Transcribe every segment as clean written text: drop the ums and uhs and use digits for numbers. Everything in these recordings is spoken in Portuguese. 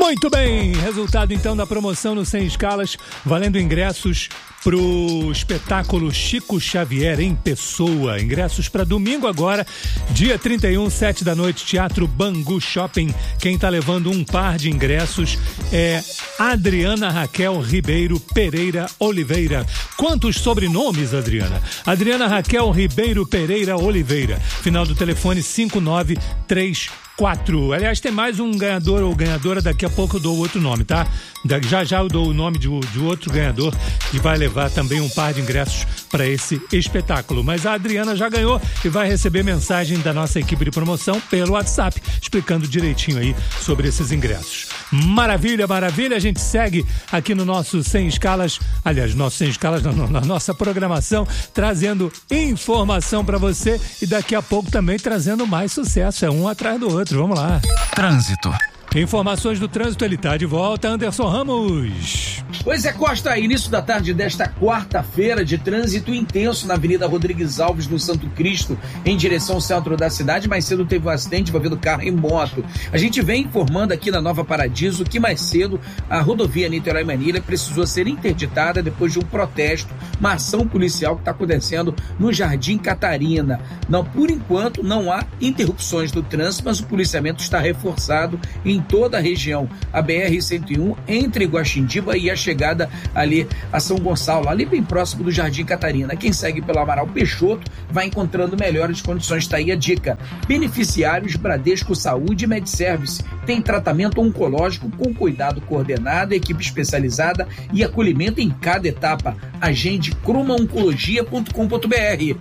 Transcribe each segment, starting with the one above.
Muito bem, resultado então da promoção no Sem Escalas, valendo ingressos pro espetáculo Chico Xavier em Pessoa. Ingressos para domingo agora, dia 31, 7 da noite, Teatro Bangu Shopping. Quem tá levando um par de ingressos é Adriana Raquel Ribeiro Pereira Oliveira. Quantos sobrenomes, Adriana? Adriana Raquel Ribeiro Pereira Oliveira. Final do telefone 5934. Aliás, tem mais um ganhador ou ganhadora, daqui a pouco eu dou outro nome, tá? Já eu dou o nome de outro ganhador que vai levar também um par de ingressos para esse espetáculo. Mas a Adriana já ganhou e vai receber mensagem da nossa equipe de promoção pelo WhatsApp, explicando direitinho aí sobre esses ingressos. Maravilha, maravilha, a gente segue aqui no nosso Sem Escalas, aliás, nosso Sem Escalas, na nossa programação, trazendo informação para você e daqui a pouco também trazendo mais sucesso, é um atrás do outro. Vamos lá. Trânsito. Informações do trânsito, ele tá de volta, Anderson Ramos. Pois é, Costa, início da tarde desta quarta-feira de trânsito intenso na Avenida Rodrigues Alves, no Santo Cristo, em direção ao centro da cidade. Mais cedo teve um acidente envolvendo carro e moto. A gente vem informando aqui na Nova Paradiso que mais cedo a rodovia Niterói-Manilha precisou ser interditada depois de um protesto, uma ação policial que está acontecendo no Jardim Catarina. Não, por enquanto não há interrupções do trânsito, mas o policiamento está reforçado em toda a região. A BR-101 entre Guaxindiba e a chegada ali a São Gonçalo, ali bem próximo do Jardim Catarina. Quem segue pelo Amaral Peixoto vai encontrando melhores condições. Está aí a dica. Beneficiários Bradesco Saúde e MedService tem tratamento oncológico com cuidado coordenado, equipe especializada e acolhimento em cada etapa. Agende cromaoncologia.com.br.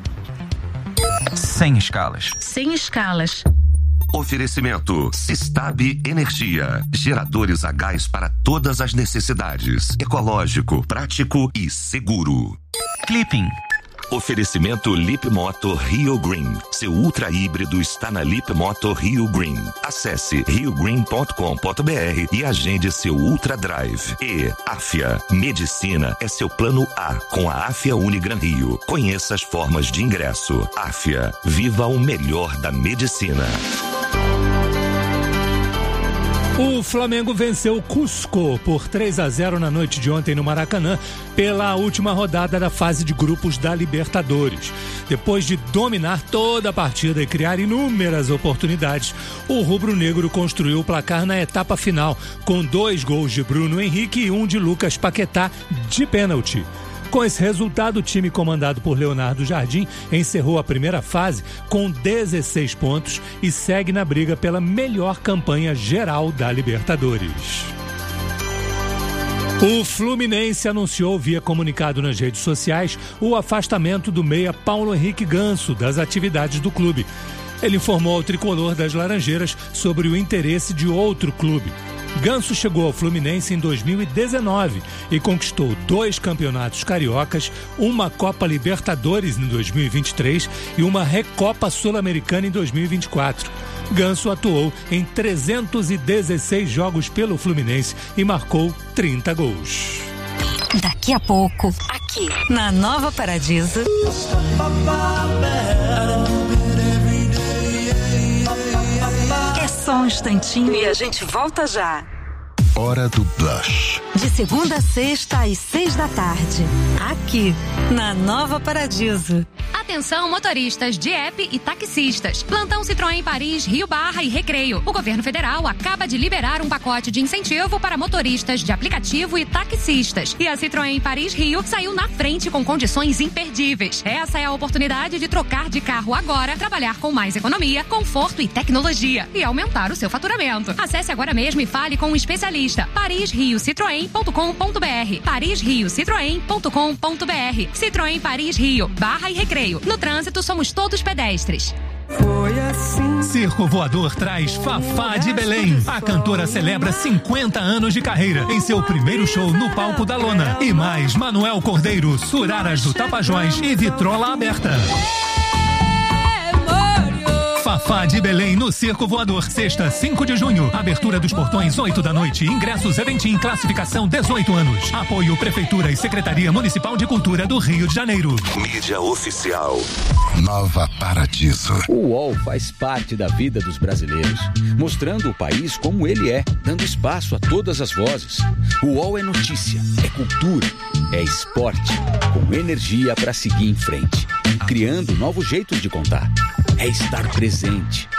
Sem escalas. Sem escalas. Oferecimento Sistab Energia, geradores a gás para todas as necessidades, ecológico, prático e seguro. Clipping. Oferecimento Lip Moto Rio Green. Seu ultra híbrido está na Lip Moto Rio Green. Acesse riogreen.com.br e agende seu Ultra Drive. E Afia. Medicina é seu plano A com a Afia Unigran Rio. Conheça as formas de ingresso. Afia. Viva o melhor da medicina. O Flamengo venceu o Cusco por 3-0 na noite de ontem no Maracanã pela última rodada da fase de grupos da Libertadores. Depois de dominar toda a partida e criar inúmeras oportunidades, o rubro-negro construiu o placar na etapa final, com 2 gols de Bruno Henrique e 1 de Lucas Paquetá de pênalti. Com esse resultado, o time comandado por Leonardo Jardim encerrou a primeira fase com 16 pontos e segue na briga pela melhor campanha geral da Libertadores. O Fluminense anunciou via comunicado nas redes sociais o afastamento do meia Paulo Henrique Ganso das atividades do clube. Ele informou ao tricolor das Laranjeiras sobre o interesse de outro clube. Ganso chegou ao Fluminense em 2019 e conquistou 2 campeonatos cariocas, uma Copa Libertadores em 2023 e uma Recopa Sul-Americana em 2024. Ganso atuou em 316 jogos pelo Fluminense e marcou 30 gols. Daqui a pouco, aqui na Nova Paradiso. Só um instantinho e a gente volta já. Hora do Blush. De segunda a sexta às 6 da tarde. Aqui, na Nova Paradiso. Atenção, motoristas de app e taxistas. Plantão Citroën Paris, Rio Barra e Recreio. O governo federal acaba de liberar um pacote de incentivo para motoristas de aplicativo e taxistas. E a Citroën Paris Rio saiu na frente com condições imperdíveis. Essa é a oportunidade de trocar de carro agora, trabalhar com mais economia, conforto e tecnologia e aumentar o seu faturamento. Acesse agora mesmo e fale com um especialista. parisriocitroen.com.br. parisriocitroen.com.br. Citroën Paris Rio, Barra e Recreio. No trânsito somos todos pedestres. Foi assim. Circo Voador traz Fafá de Belém. A cantora celebra 50 anos de carreira em seu primeiro show no palco da Lona. E mais Manuel Cordeiro, Suraras do Tapajós e Vitrola Aberta. Fafá de Belém no Circo Voador. Sexta, 5 de junho. Abertura dos portões, 8 da noite. Ingressos Eventim, classificação 18 anos. Apoio Prefeitura e Secretaria Municipal de Cultura do Rio de Janeiro. Mídia oficial. Nova Paradiso. O UOL faz parte da vida dos brasileiros, mostrando o país como ele é, dando espaço a todas as vozes. O UOL é notícia, é cultura, é esporte, com energia para seguir em frente, criando novos jeitos de contar. É estar presente,